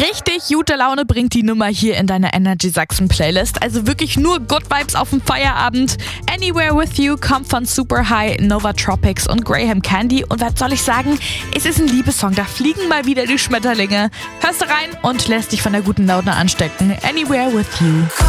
Richtig gute Laune bringt die Nummer hier in deiner Energy Sachsen Playlist. Also wirklich nur Good Vibes auf dem Feierabend. Anywhere With You kommt von Super High, Nova Tropics und Graham Candy. Und was soll ich sagen? Es ist ein Liebessong, da fliegen mal wieder die Schmetterlinge. Hörst du rein und lässt dich von der guten Laune anstecken. Anywhere With You.